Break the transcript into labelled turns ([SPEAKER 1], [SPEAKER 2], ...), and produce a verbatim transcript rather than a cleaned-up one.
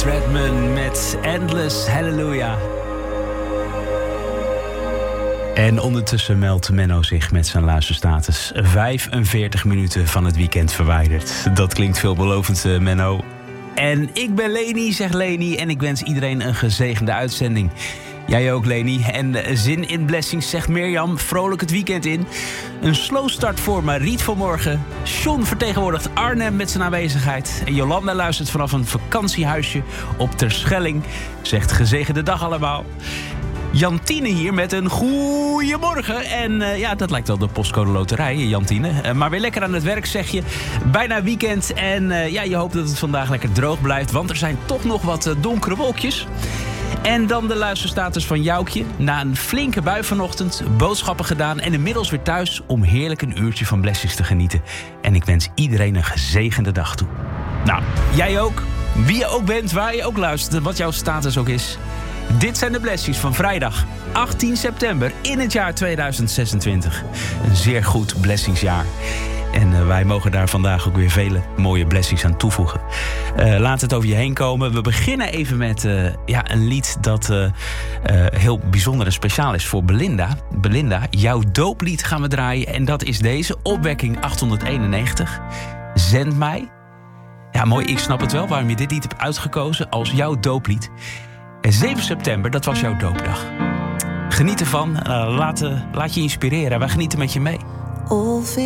[SPEAKER 1] Redman met Endless Hallelujah. En ondertussen meldt Menno zich met zijn luisterstatus. vijfenveertig minuten van het weekend verwijderd. Dat klinkt veelbelovend, uh, Menno. En ik ben Leni, zegt Leni. En ik wens iedereen een gezegende uitzending. Jij ook, Leni. En zin in blessings, zegt Mirjam. Vrolijk het weekend in. Een slow start voor Mariet vanmorgen. John vertegenwoordigt Arnhem met zijn aanwezigheid. En Jolanda luistert vanaf een vakantiehuisje op Terschelling. Zegt gezegende dag allemaal. Jantine hier met een goeiemorgen. En uh, ja, dat lijkt wel de postcode loterij, Jantine. Uh, maar weer lekker aan het werk, zeg je. Bijna weekend. En uh, ja, je hoopt dat het vandaag lekker droog blijft. Want er zijn toch nog wat uh, donkere wolkjes. En dan de luisterstatus van Joukje. Na een flinke bui vanochtend, boodschappen gedaan en inmiddels weer thuis om heerlijk een uurtje van blessings te genieten. En ik wens iedereen een gezegende dag toe. Nou, jij ook. Wie je ook bent, waar je ook luistert, wat jouw status ook is. Dit zijn de blessings van vrijdag achttien september in het jaar tweeduizend zesentwintig. Een zeer goed blessingsjaar. En uh, wij mogen daar vandaag ook weer vele mooie blessings aan toevoegen. Uh, laat het over je heen komen. We beginnen even met uh, ja, een lied dat uh, uh, heel bijzonder en speciaal is voor Belinda. Belinda, jouw dooplied gaan we draaien. En dat is deze, Opwekking achthonderdeenennegentig. Zend mij. Ja, mooi, ik snap het wel waarom je dit lied hebt uitgekozen als jouw dooplied. En zeven september, dat was jouw doopdag. Geniet ervan, uh, laat, uh, laat je inspireren. Wij genieten met je mee.